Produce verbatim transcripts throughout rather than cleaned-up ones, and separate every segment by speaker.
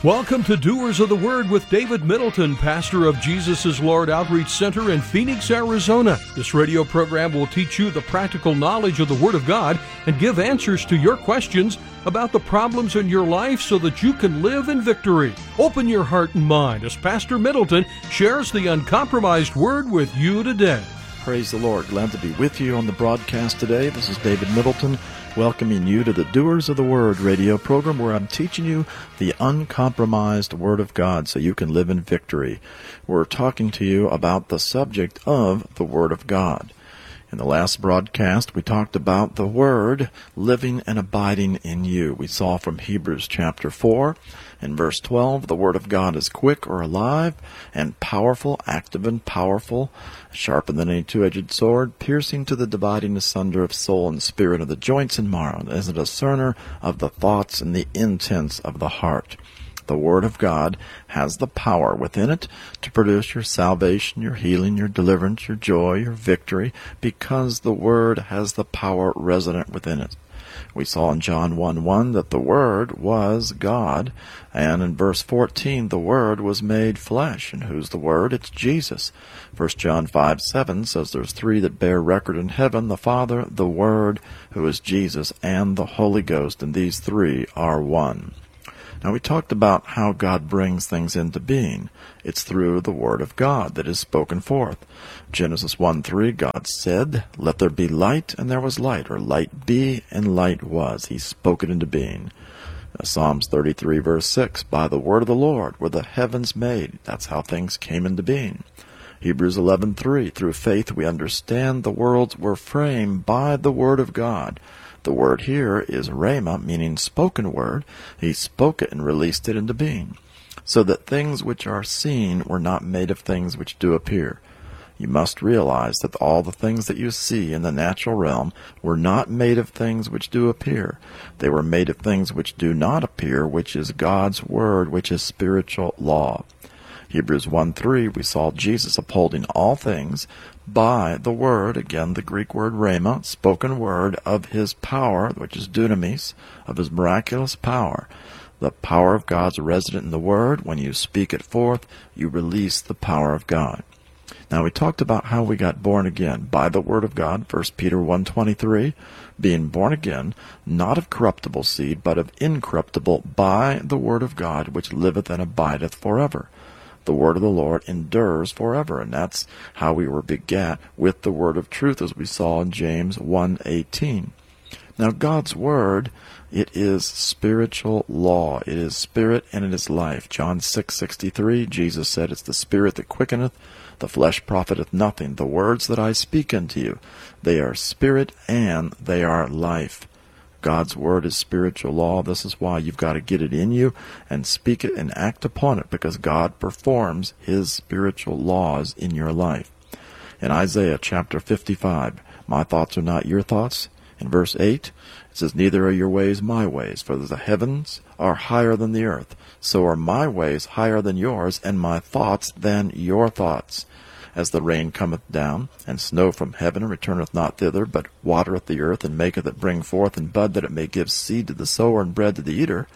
Speaker 1: Welcome to Doers of the Word with David Middleton, pastor of Jesus is Lord Outreach Center in Phoenix, Arizona. This radio program will teach you the practical knowledge of the Word of God and give answers to your questions about the problems in your life so that you can live in victory. Open your heart and mind as Pastor Middleton shares the uncompromised Word with you today.
Speaker 2: Praise the Lord. Glad to be with you on the broadcast today. This is David Middleton, welcoming you to the Doers of the Word radio program, where I'm teaching you the uncompromised Word of God so you can live in victory. We're talking to you about the subject of the Word of God. In the last broadcast, we talked about the Word living and abiding in you. We saw from Hebrews chapter four and verse twelve, the Word of God is quick or alive and powerful, active and powerful, sharper than any two-edged sword, piercing to the dividing asunder of soul and spirit, of the joints and marrow, and is a discerner of the thoughts and the intents of the heart. The Word of God has the power within it to produce your salvation, your healing, your deliverance, your joy, your victory, because the Word has the power resident within it. We saw in John one one that the Word was God, and in verse fourteen, the Word was made flesh. And who's the Word? It's Jesus. First John five seven says there's three that bear record in heaven, the Father, the Word, who is Jesus, and the Holy Ghost, and these three are one. Now, we talked about how God brings things into being. It's through the Word of God that is spoken forth. Genesis one three, God said, "Let there be light," and there was light, or light be, and light was. He spoke it into being. Uh, Psalms thirty-three, verse six, "By the word of the Lord were the heavens made." That's how things came into being. Hebrews eleven three, "Through faith we understand the worlds were framed by the Word of God." The word here is rhema, meaning spoken word. He spoke it and released it into being, so that things which are seen were not made of things which do appear. You must realize that all the things that you see in the natural realm were not made of things which do appear. They were made of things which do not appear, which is God's word, which is spiritual law. Hebrews one three, we saw Jesus upholding all things by the word, again the Greek word rhema, spoken word of his power, which is dunamis, of his miraculous power. The power of God's resident in the word. When you speak it forth, you release the power of God. Now, we talked about how we got born again by the word of God, First Peter one twenty-three, being born again, not of corruptible seed, but of incorruptible, by the word of God, which liveth and abideth forever. The word of the Lord endures forever, and that's how we were begat with the word of truth, as we saw in James one eighteen. Now, God's word, it is spiritual law. It is spirit and it is life. John six sixty-three, Jesus said, "It's the spirit that quickeneth, the flesh profiteth nothing. The words that I speak unto you, they are spirit and they are life." God's word is spiritual law. This is why you've got to get it in you and speak it and act upon it, because God performs his spiritual laws in your life. In Isaiah chapter fifty-five, "My thoughts are not your thoughts." In verse eight, it says, "Neither are your ways my ways, for the heavens are higher than the earth. So are my ways higher than yours, and my thoughts than your thoughts. As the rain cometh down, and snow from heaven, and returneth not thither, but watereth the earth, and maketh it bring forth and bud, that it may give seed to the sower and bread to the eater,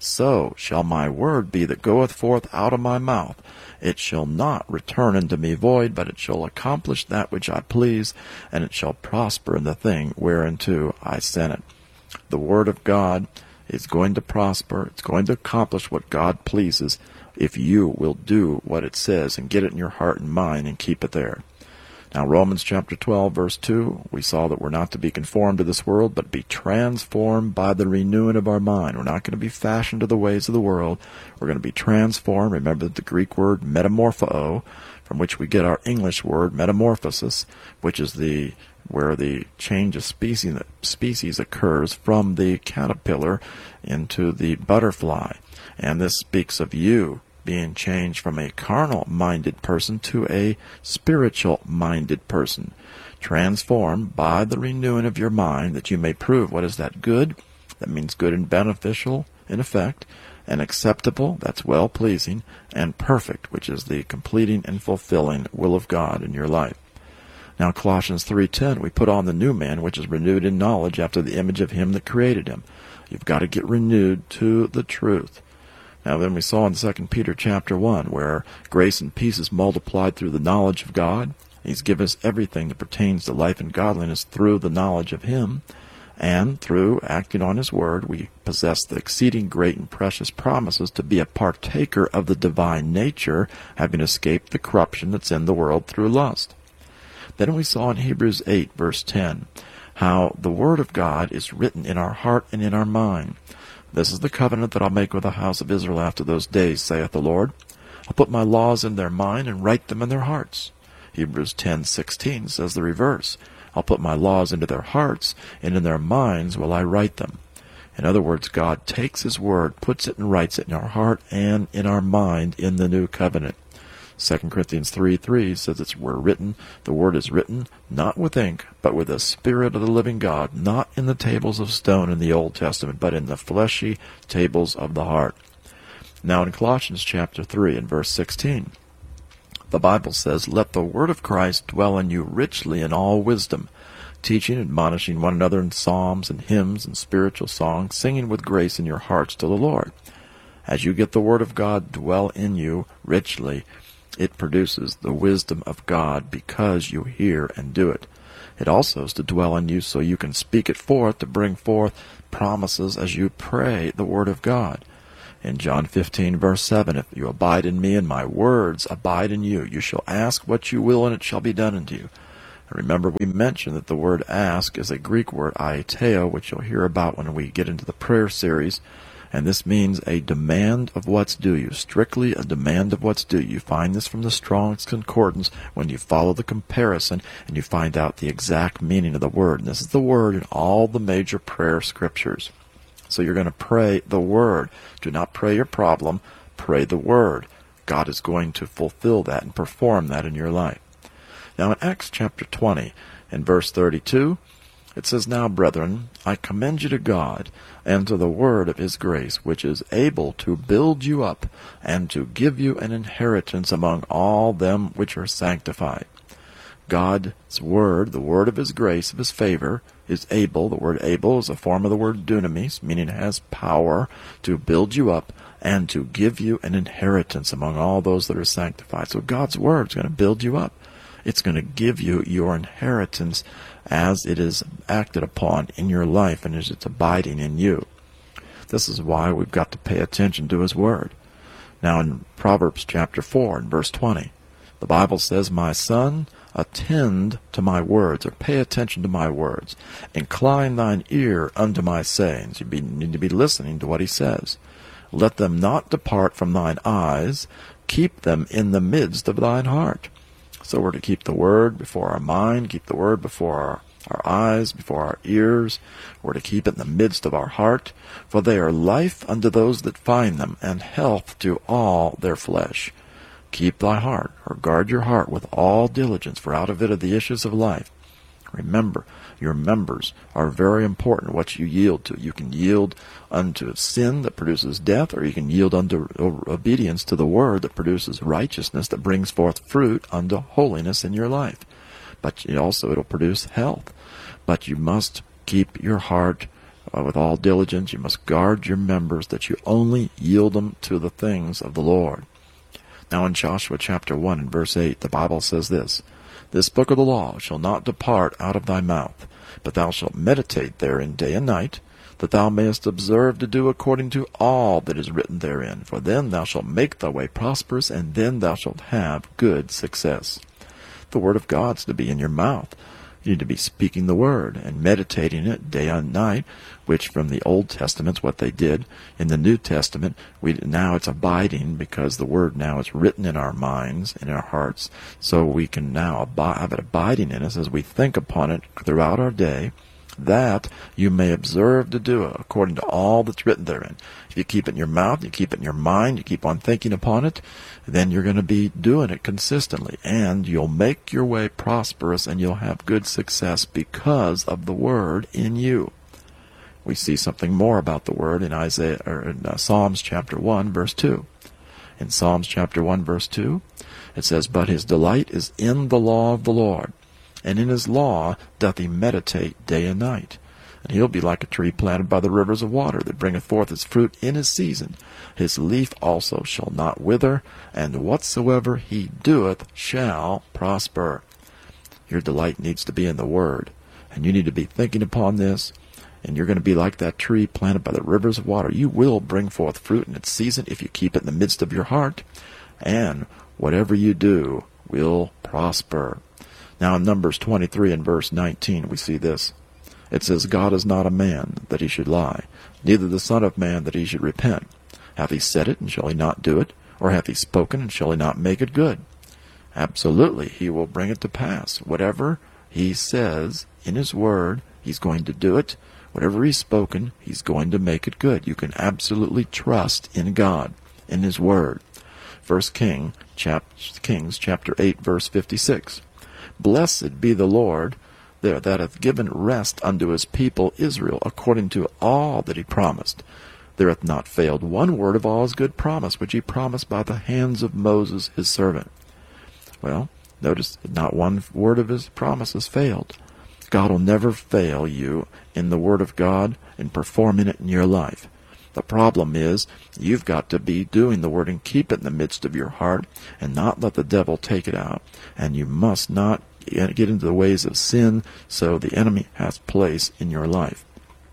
Speaker 2: so shall my word be that goeth forth out of my mouth. It shall not return unto me void, but it shall accomplish that which I please, and it shall prosper in the thing whereunto I sent it." The word of God is going to prosper. It's going to accomplish what God pleases, if you will do what it says and get it in your heart and mind and keep it there. Now, Romans chapter twelve, verse two, we saw that we're not to be conformed to this world, but be transformed by the renewing of our mind. We're not going to be fashioned to the ways of the world. We're going to be transformed. Remember the Greek word metamorpho, from which we get our English word metamorphosis, which is the where the change of species, species occurs from the caterpillar into the butterfly. And this speaks of you being changed from a carnal-minded person to a spiritual-minded person, transformed by the renewing of your mind, that you may prove what is that good, that means good and beneficial in effect, and acceptable, that's well-pleasing, and perfect, which is the completing and fulfilling will of God in your life. Now, Colossians three ten, we put on the new man, which is renewed in knowledge after the image of him that created him. You've got to get renewed to the truth. Now then we saw in Second Peter chapter one where grace and peace is multiplied through the knowledge of God. He's given us everything that pertains to life and godliness through the knowledge of Him. And through acting on His Word, we possess the exceeding great and precious promises to be a partaker of the divine nature, having escaped the corruption that's in the world through lust. Then we saw in Hebrews eight, verse ten, how the Word of God is written in our heart and in our mind. This is the covenant that I'll make with the house of Israel after those days, saith the Lord. I'll put my laws in their mind and write them in their hearts. Hebrews ten sixteen says the reverse. I'll put my laws into their hearts, and in their minds will I write them. In other words, God takes His Word, puts it and writes it in our heart and in our mind in the new covenant. Second Corinthians three three says it's we're written, the Word is written, not with ink, but with the Spirit of the living God, not in the tables of stone in the Old Testament, but in the fleshy tables of the heart. Now in Colossians chapter three and verse sixteen, the Bible says, Let the word of Christ dwell in you richly in all wisdom, teaching and admonishing one another in psalms and hymns and spiritual songs, singing with grace in your hearts to the Lord. As you get the word of God dwell in you richly, it produces the wisdom of God because you hear and do it. It also is to dwell in you so you can speak it forth to bring forth promises as you pray the word of God. In John fifteen, verse seven, If you abide in me and my words abide in you, you shall ask what you will and it shall be done unto you. And remember, we mentioned that the word ask is a Greek word, aiteo, which you'll hear about when we get into the prayer series. And this means a demand of what's due you, strictly a demand of what's due you. You find this from the Strong's Concordance when you follow the comparison and you find out the exact meaning of the word. And this is the word in all the major prayer scriptures. So you're going to pray the word. Do not pray your problem, pray the word. God is going to fulfill that and perform that in your life. Now in Acts chapter twenty and verse thirty-two, it says, Now, brethren, I commend you to God and to the word of His grace, which is able to build you up and to give you an inheritance among all them which are sanctified. God's word, the word of His grace, of His favor, is able. The word able is a form of the word dunamis, meaning it has power to build you up and to give you an inheritance among all those that are sanctified. So God's word is going to build you up. It's going to give you your inheritance as it is acted upon in your life and as it's abiding in you. This is why we've got to pay attention to His word. Now in Proverbs chapter four and verse twenty, the Bible says, My son, attend to my words, or pay attention to my words. Incline thine ear unto my sayings. You be, need to be listening to what He says. Let them not depart from thine eyes. Keep them in the midst of thine heart. So we're to keep the word before our mind, keep the word before our, our eyes, before our ears. We're to keep it in the midst of our heart, for they are life unto those that find them, and health to all their flesh. Keep thy heart, or guard your heart with all diligence, for out of it are the issues of life. Remember, your members are very important, what you yield to. You can yield unto sin that produces death, or you can yield unto obedience to the word that produces righteousness, that brings forth fruit unto holiness in your life. But also it'll produce health. But you must keep your heart uh, with all diligence. You must guard your members, that you only yield them to the things of the Lord. Now in Joshua chapter one and verse eight, the Bible says this, This book of the law shall not depart out of thy mouth, but thou shalt meditate therein day and night, that thou mayest observe to do according to all that is written therein. For then thou shalt make thy way prosperous, and then thou shalt have good success. The word of God is to be in your mouth. You need to be speaking the word and meditating it day and night, which from the Old Testament is what they did. In the New Testament, we now it's abiding, because the word now is written in our minds and in our hearts, so we can now abide, have it abiding in us as we think upon it throughout our day, that you may observe to do it according to all that's written therein. If you keep it in your mouth, you keep it in your mind, you keep on thinking upon it, then you're going to be doing it consistently, and you'll make your way prosperous, and you'll have good success because of the word in you. We see something more about the word in Isaiah or in uh, Psalms chapter one, verse two. In Psalms chapter one, verse two, it says, But his delight is in the law of the Lord, and in his law doth he meditate day and night. And he'll be like a tree planted by the rivers of water, that bringeth forth his fruit in his season. His leaf also shall not wither, and whatsoever he doeth shall prosper. Your delight needs to be in the Word, and you need to be thinking upon this, and you're going to be like that tree planted by the rivers of water. You will bring forth fruit in its season if you keep it in the midst of your heart, and whatever you do will prosper. Now in Numbers twenty-three and verse nineteen, we see this. It says, God is not a man that he should lie, neither the Son of Man that he should repent. Hath he said it, and shall he not do it? Or hath he spoken, and shall he not make it good? Absolutely, he will bring it to pass. Whatever he says in his word, he's going to do it. Whatever he's spoken, he's going to make it good. You can absolutely trust in God, in his word. First King, chap, Kings chapter eight, verse fifty-six. Blessed be the Lord there that hath given rest unto his people Israel, according to all that he promised. There hath not failed one word of all his good promise, which he promised by the hands of Moses his servant. Well, notice not one word of his promise has failed. God will never fail you in the Word of God and performing it in your life. The problem is you've got to be doing the Word and keep it in the midst of your heart and not let the devil take it out. And you must not get into the ways of sin so the enemy has place in your life.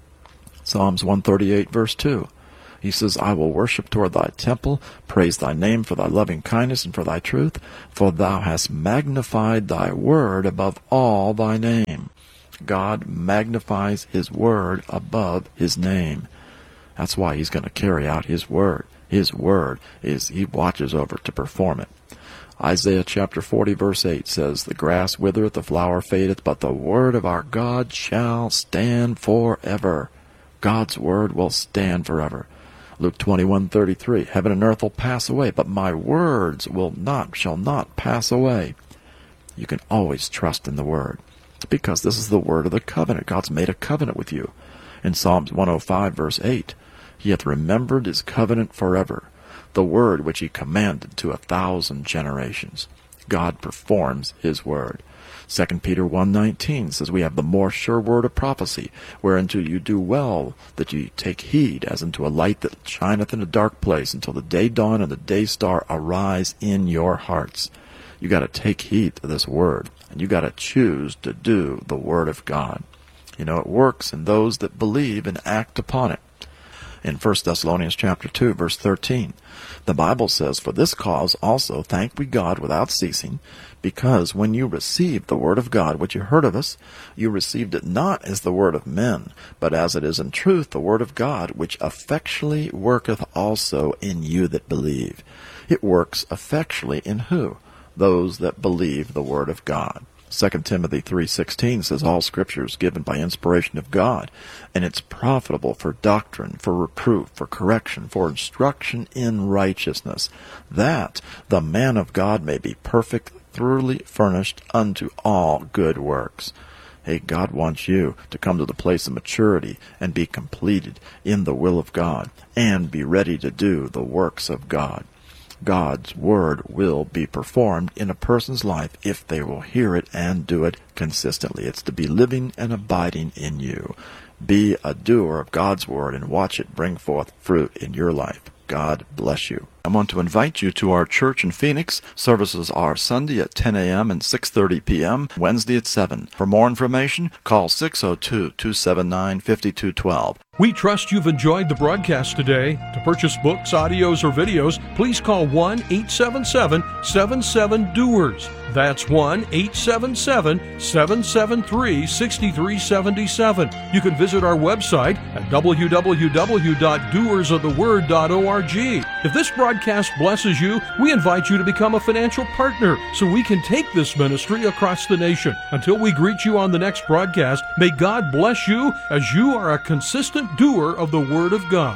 Speaker 2: Psalms one thirty-eight, verse two. He says, I will worship toward thy temple, praise thy name for thy loving kindness and for thy truth, for thou hast magnified thy word above all thy name. God magnifies his word above his name. That's why he's going to carry out his word. His word is, he watches over to perform it. Isaiah chapter forty, verse eight says, the grass withereth, the flower fadeth, but the word of our God shall stand forever. God's word will stand forever. Luke twenty-one thirty-three, heaven and earth will pass away, but my words will not, shall not pass away. You can always trust in the word, because this is the word of the covenant. God's made a covenant with you. In Psalms one oh five, verse eight, he hath remembered his covenant forever, the word which he commanded to a thousand generations. God performs his word. Second Peter one nineteen says, we have the more sure word of prophecy, whereunto you do well that ye take heed, as unto a light that shineth in a dark place, until the day dawn and the day star arise in your hearts. You got to take heed to this word, and you got to choose to do the word of God. You know, it works in those that believe and act upon it. In First Thessalonians chapter two, verse thirteen, the Bible says, for this cause also thank we God without ceasing, because when you received the word of God, which you heard of us, you received it not as the word of men, but as it is in truth the word of God, which effectually worketh also in you that believe. It works effectually in who? Those that believe the word of God. Second Timothy three sixteen says, all Scripture is given by inspiration of God, and it's profitable for doctrine, for reproof, for correction, for instruction in righteousness, that the man of God may be perfect, thoroughly furnished unto all good works. Hey, God wants you to come to the place of maturity and be completed in the will of God and be ready to do the works of God. God's word will be performed in a person's life if they will hear it and do it consistently. It's to be living and abiding in you. Be a doer of God's word and watch it bring forth fruit in your life. God bless you. I want to invite you to our church in Phoenix. Services are Sunday at ten a.m. and six thirty p.m., Wednesday at seven. For more information, call six oh two, two seven nine, five two one two.
Speaker 1: We trust you've enjoyed the broadcast today. To purchase books, audios, or videos, please call one eight seven seven, seven seven, D O E R S. That's one eight seven seven, seven seven three, six three seven seven. You can visit our website at w w w dot doers of the word dot org. If this broadcast blesses you, we invite you to become a financial partner so we can take this ministry across the nation. Until we greet you on the next broadcast, may God bless you as you are a consistent doer of the Word of God.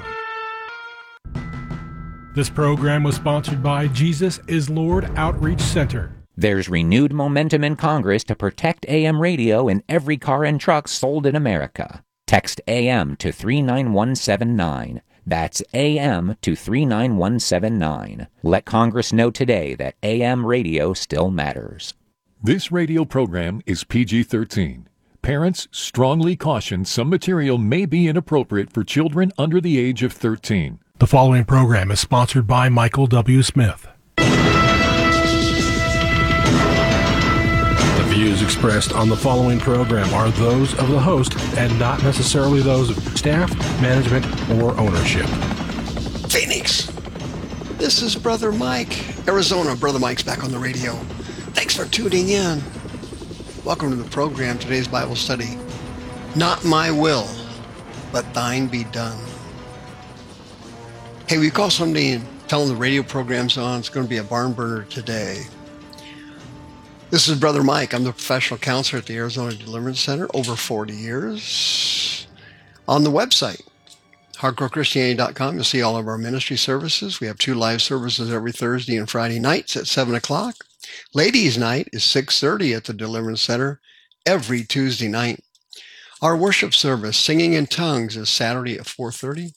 Speaker 3: This program was sponsored by Jesus is Lord Outreach Center.
Speaker 4: There's renewed momentum in Congress to protect A M radio in every car and truck sold in America. Text A M to three nine one seven nine. That's A M to three nine one seven nine. Let Congress know today that A M radio still matters.
Speaker 5: This radio program is P G thirteen. Parents strongly caution some material may be inappropriate for children under the age of thirteen.
Speaker 3: The following program is sponsored by Michael W. Smith. The views expressed on the following program are those of the host and not necessarily those of staff, management, or ownership.
Speaker 6: Phoenix, this is Brother Mike. Arizona, Brother Mike's back on the radio. Thanks for tuning in. Welcome to the program, today's Bible study. Not my will, but thine be done. Hey, we call somebody and tell them the radio program's on. It's going to be a barn burner today. This is Brother Mike. I'm the professional counselor at the Arizona Deliverance Center, over forty years. On the website, hardcore christianity dot com, you'll see all of our ministry services. We have two live services every Thursday and Friday nights at seven o'clock. Ladies' night is six thirty at the Deliverance Center every Tuesday night. Our worship service, Singing in Tongues, is Saturday at four thirty.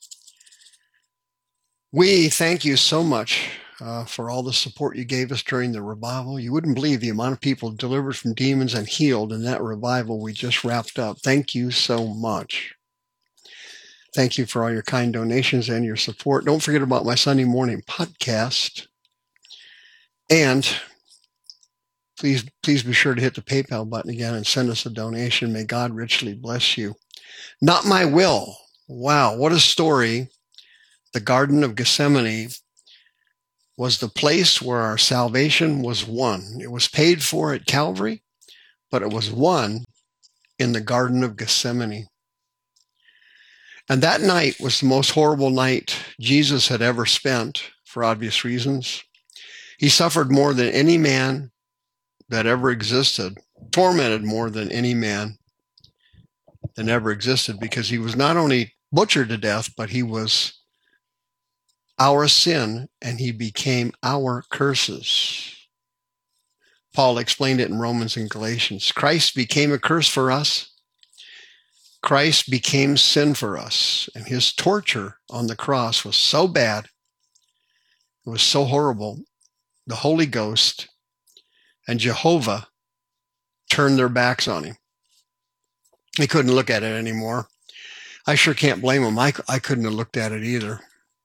Speaker 6: We thank you so much uh, for all the support you gave us during the revival. You wouldn't believe the amount of people delivered from demons and healed in that revival we just wrapped up. Thank you so much. Thank you for all your kind donations and your support. Don't forget about my Sunday morning podcast. And please, please be sure to hit the PayPal button again and send us a donation. May God richly bless you. Not my will. Wow, what a story. The Garden of Gethsemane was the place where our salvation was won. It was paid for at Calvary, but it was won in the Garden of Gethsemane. And that night was the most horrible night Jesus had ever spent, for obvious reasons. He suffered more than any man that ever existed, tormented more than any man that ever existed, because he was not only butchered to death, but he was our sin, and he became our curses. Paul explained it in Romans and Galatians. Christ became a curse for us. Christ became sin for us, and his torture on the cross was so bad, it was so horrible, the Holy Ghost and Jehovah turned their backs on him. They couldn't look at it anymore. I sure can't blame them. I, I couldn't have looked at it either.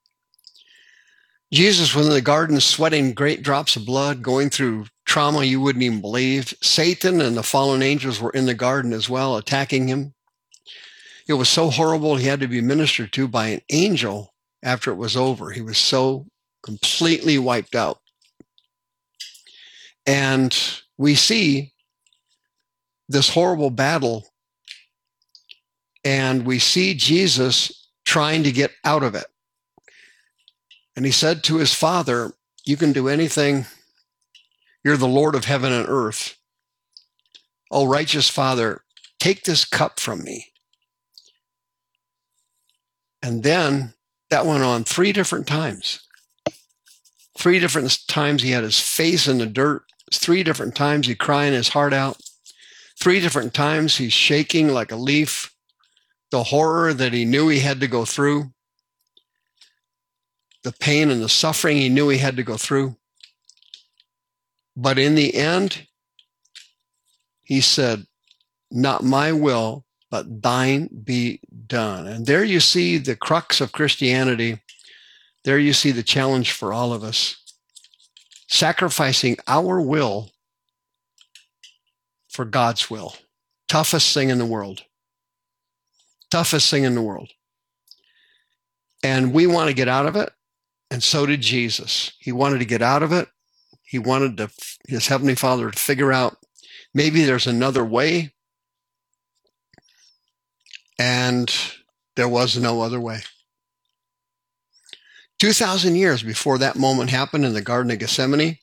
Speaker 6: Jesus was in the garden sweating great drops of blood, going through trauma you wouldn't even believe. Satan and the fallen angels were in the garden as well, attacking him. It was so horrible, he had to be ministered to by an angel after it was over. He was so completely wiped out. And we see this horrible battle, and we see Jesus trying to get out of it. And he said to his Father, you can do anything. You're the Lord of heaven and earth. Oh, righteous Father, take this cup from me. And then that went on three different times. Three different times he had his face in the dirt. Three different times he crying his heart out. Three different times he's shaking like a leaf. The horror that he knew he had to go through. The pain and the suffering he knew he had to go through. But in the end, he said, not my will, but thine be done. And there you see the crux of Christianity. There you see the challenge for all of us. Sacrificing our will for God's will. Toughest thing in the world. Toughest thing in the world. And we want to get out of it. And so did Jesus. He wanted to get out of it. He wanted to, his Heavenly Father to figure out maybe there's another way. And there was no other way. two thousand years before that moment happened in the Garden of Gethsemane,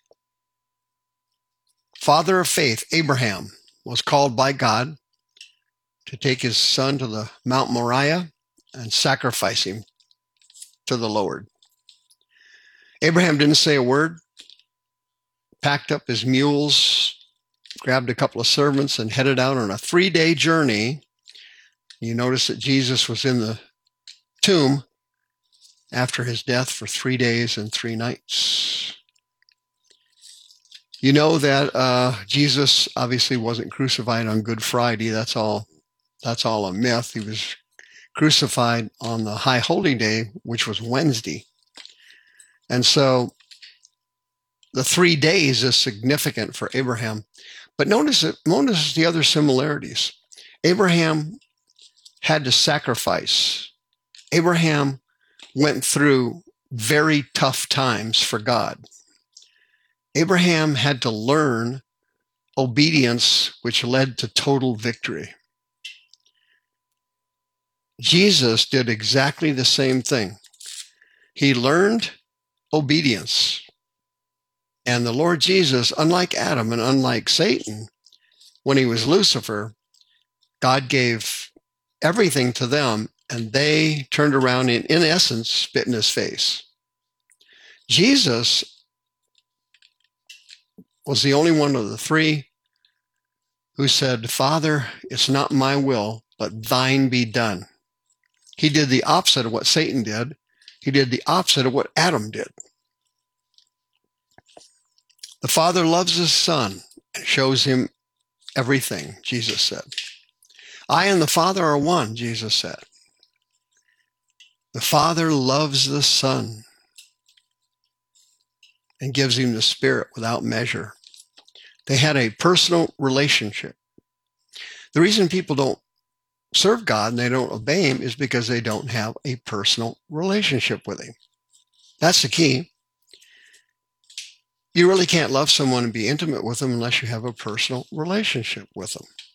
Speaker 6: father of faith, Abraham, was called by God to take his son to the Mount Moriah and sacrifice him to the Lord. Abraham didn't say a word, packed up his mules, grabbed a couple of servants, and headed out on a three-day journey. You notice that Jesus was in the tomb after his death for three days and three nights. You know that uh, Jesus obviously wasn't crucified on Good Friday. That's all. That's all a myth. He was crucified on the High Holy Day, which was Wednesday. And so the three days is significant for Abraham. But notice it, notice the other similarities. Abraham had to sacrifice. Abraham went through very tough times for God. Abraham had to learn obedience, which led to total victory. Jesus did exactly the same thing. He learned obedience. And the Lord Jesus, unlike Adam and unlike Satan, when he was Lucifer, God gave everything to them, and they turned around and, in essence, spit in his face. Jesus was the only one of the three who said, Father, it's not my will, but thine be done. He did the opposite of what Satan did. He did the opposite of what Adam did. The Father loves his Son and shows him everything, Jesus said. I and the Father are one, Jesus said. The Father loves the Son and gives him the Spirit without measure. They had a personal relationship. The reason people don't serve God and they don't obey him is because they don't have a personal relationship with him. That's the key. You really can't love someone and be intimate with them unless you have a personal relationship with them.